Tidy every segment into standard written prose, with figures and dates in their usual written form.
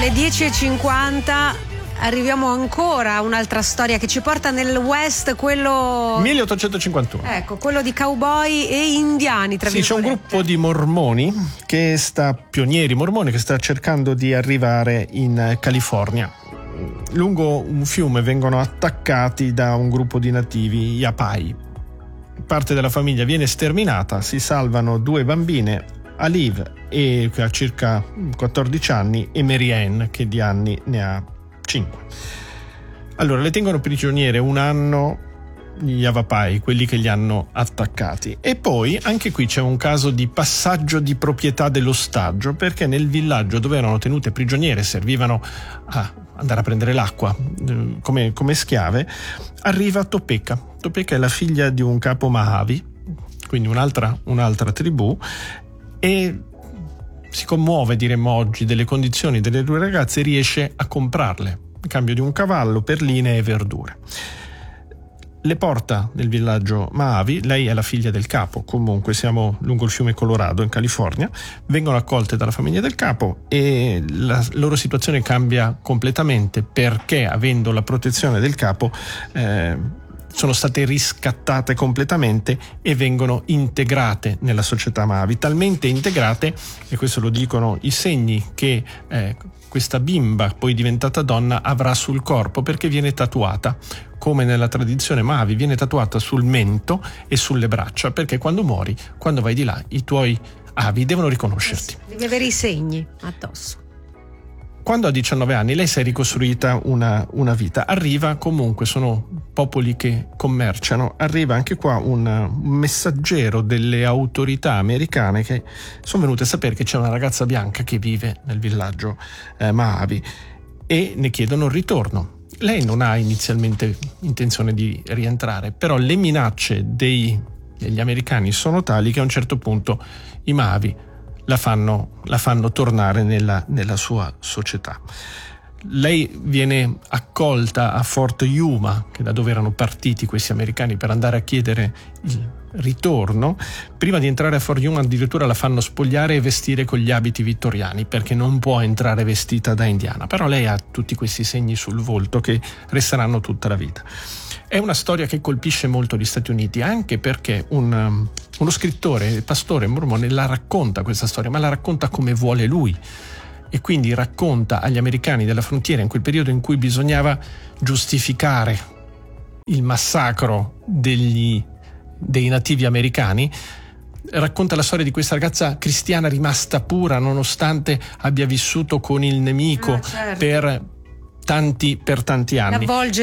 Alle 10:50 arriviamo ancora a un'altra storia che ci porta nel West, quello 1851. Ecco, quello di cowboy e indiani, tra virgolette. Sì, c'è un gruppo di mormoni pionieri mormoni che sta cercando di arrivare in California. Lungo un fiume vengono attaccati da un gruppo di nativi Yapai. Parte della famiglia viene sterminata, si salvano 2 bambine, Alive, che ha circa 14 anni, e Mary Ann, che di anni ne ha 5. Allora, le tengono prigioniere un anno gli Yavapai, quelli che li hanno attaccati. E poi anche qui c'è un caso di passaggio di proprietà dell'ostaggio, perché nel villaggio dove erano tenute prigioniere, servivano a andare a prendere l'acqua come schiave, arriva Topeka. Topeka è la figlia di un capo Mahavi, quindi un'altra tribù, e si commuove, diremmo oggi, delle condizioni delle 2 ragazze e riesce a comprarle in cambio di un cavallo, perline e verdure. Le porta nel villaggio Mahavi. Lei è la figlia del capo, comunque siamo lungo il fiume Colorado in California. Vengono accolte dalla famiglia del capo e la loro situazione cambia completamente, perché avendo la protezione del capo sono state riscattate completamente e vengono integrate nella società Mahavi, talmente integrate, e questo lo dicono i segni che questa bimba, poi diventata donna, avrà sul corpo, perché viene tatuata, come nella tradizione Mahavi, viene tatuata sul mento e sulle braccia, perché quando muori, quando vai di là, i tuoi avi devono riconoscerti. Devi avere i segni addosso. Quando ha 19 anni lei si è ricostruita una vita. Arriva comunque, sono popoli che commerciano, arriva anche qua un messaggero delle autorità americane che sono venute a sapere che c'è una ragazza bianca che vive nel villaggio Mahavi e ne chiedono il ritorno. Lei non ha inizialmente intenzione di rientrare, però le minacce degli americani sono tali che a un certo punto i Mahavi la fanno tornare nella sua società. Lei viene accolta a Fort Yuma, che da dove erano partiti questi americani per andare a chiedere il ritorno. Prima di entrare a Fort Yuma addirittura la fanno spogliare e vestire con gli abiti vittoriani, perché non può entrare vestita da indiana, però lei ha tutti questi segni sul volto che resteranno tutta la vita. È una storia che colpisce molto gli Stati Uniti, anche perché uno scrittore, pastore mormone, la racconta questa storia, ma la racconta come vuole lui, e quindi racconta agli americani della frontiera, in quel periodo in cui bisognava giustificare il massacro dei nativi americani, racconta la storia di questa ragazza cristiana rimasta pura nonostante abbia vissuto con il nemico per tanti anni,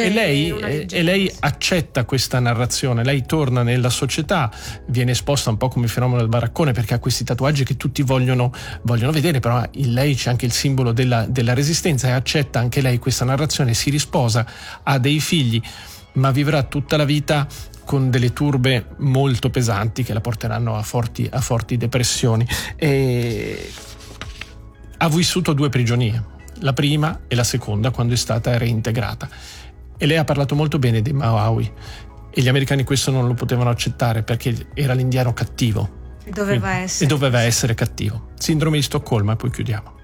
e lei accetta questa narrazione. Lei torna nella società, viene esposta un po' come il fenomeno del baraccone, perché ha questi tatuaggi che tutti vogliono vedere, però in lei c'è anche il simbolo della resistenza, e accetta anche lei questa narrazione, si risposa, ha dei figli, ma vivrà tutta la vita con delle turbe molto pesanti che la porteranno a forti depressioni. E ha vissuto 2 prigionie, la prima e la seconda, quando è stata reintegrata, e lei ha parlato molto bene dei Maui, e gli americani questo non lo potevano accettare, perché era l'indiano cattivo, doveva essere cattivo. Sindrome di Stoccolma, e poi chiudiamo.